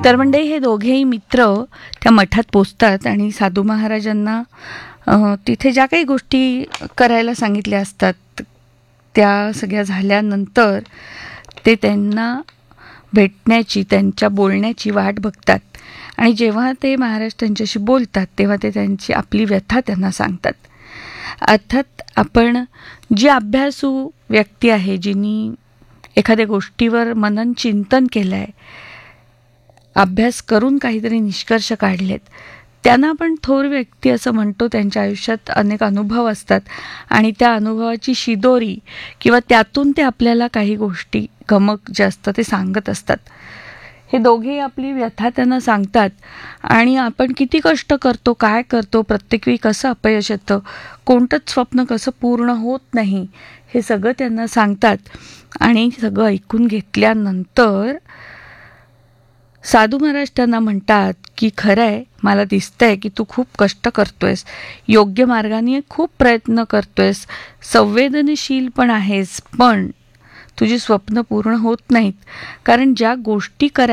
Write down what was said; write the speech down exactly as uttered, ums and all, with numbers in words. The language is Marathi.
तर म्हणजे हे दोघेही मित्र त्या मठात पोचतात आणि साधू महाराजांना अ, तिथे ज्या काही गोष्टी करायला सांगितल्या असतात त्या सगळ्या झाल्यानंतर ते त्यांना भेटण्याची, त्यांच्या बोलण्याची वाट बघतात. आणि जेव्हा ते महाराज त्यांच्याशी बोलतात तेव्हा ते त्यांची आपली व्यथा त्यांना सांगतात. अर्थात आपण जी अभ्यासू व्यक्ती आहे, जिनी एखाद्या गोष्टीवर मनन चिंतन केलं आहे, अभ्यास करून काहीतरी निष्कर्ष काढलेत, त्यांना आपण थोर व्यक्ती असं म्हणतो. त्यांच्या आयुष्यात अनेक अनुभव असतात आणि त्या अनुभवाची शिदोरी किंवा त्यातून ते आपल्याला काही गोष्टी गमक जे असतं ते सांगत असतात. हे दोघे आपली व्यथा त्यांना सांगतात आणि आपण किती कष्ट करतो, काय करतो, प्रत्येक वेळी कसं अपयश येतं, कोणतंच स्वप्न कसं पूर्ण होत नाही, हे सगळं त्यांना सांगतात. आणि सगळं ऐकून घेतल्यानंतर साधू महाराज त्यांना म्हणतात की खरं आहे, मला दिसतंय की तू खूप कष्ट करतोयस, योग्य मार्गाने खूप प्रयत्न करतोयस, संवेदनशील पण आहेस, पण तुझी स्वप्न पूर्ण होत नाहीत. कारण ज्या गोष्टी करायला